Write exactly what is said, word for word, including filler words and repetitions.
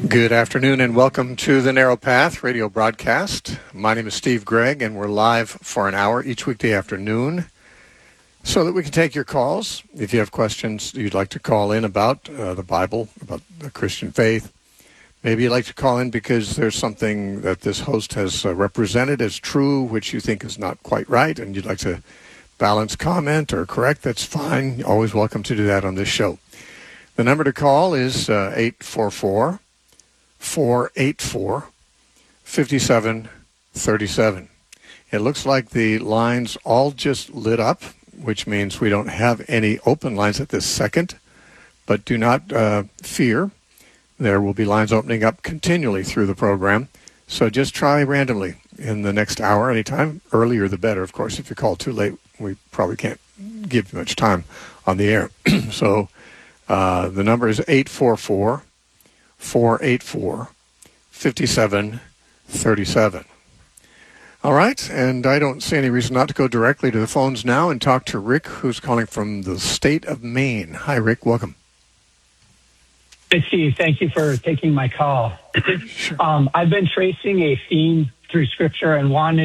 Good afternoon and welcome to the Narrow Path radio broadcast. My name is Steve Gregg and we're live for an hour each weekday afternoon so that we can take your calls. If you have questions you'd like to call in about uh, the Bible, about the Christian faith, maybe you'd like to call in because there's something that this host has uh, represented as true which you think is not quite right and you'd like to balance, comment, or correct, that's fine. You're always welcome to do that on this show. The number to call is uh, eight four four, four eight four, five seven three seven. It looks like the lines all just lit up, which means we don't have any open lines at this second, but do not uh, fear. There will be lines opening up continually through the program, so just try randomly in the next hour, anytime. Earlier the better, of course. If you call too late, we probably can't give you much time on the air. So uh, the number is eight four four, four eight four, five seven three seven. All right, and I don't see any reason not to go directly to the phones now and talk to Rick, who's calling from the state of Maine. Hi, Rick. Welcome. Hey, Steve. Thank you for taking my call. Sure. um, I've been tracing a theme through Scripture and wanted